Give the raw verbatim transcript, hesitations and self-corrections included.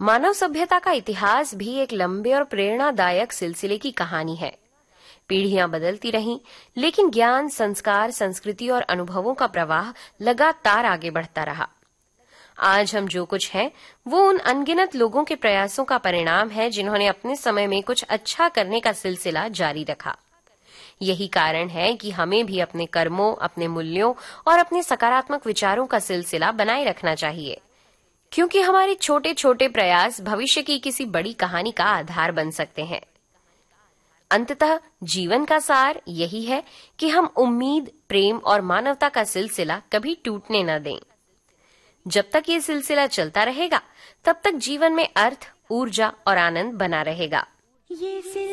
मानव सभ्यता का इतिहास भी एक लंबे और प्रेरणादायक सिलसिले की कहानी है। पीढ़ियां बदलती रहीं, लेकिन ज्ञान, संस्कार, संस्कृति और अनुभवों का प्रवाह लगातार आगे बढ़ता रहा। आज हम जो कुछ हैं, वो उन अनगिनत लोगों के प्रयासों का परिणाम है जिन्होंने अपने समय में कुछ अच्छा करने का सिलसिला जारी रखा। यही कारण है कि हमें भी अपने कर्मों, अपने मूल्यों और अपने सकारात्मक विचारों का सिलसिला बनाए रखना चाहिए, क्योंकि हमारे छोटे छोटे प्रयास भविष्य की किसी बड़ी कहानी का आधार बन सकते हैं। अंततः जीवन का सार यही है कि हम उम्मीद, प्रेम और मानवता का सिलसिला कभी टूटने न दें। जब तक ये सिलसिला चलता रहेगा, तब तक जीवन में अर्थ, ऊर्जा और आनंद बना रहेगा। ये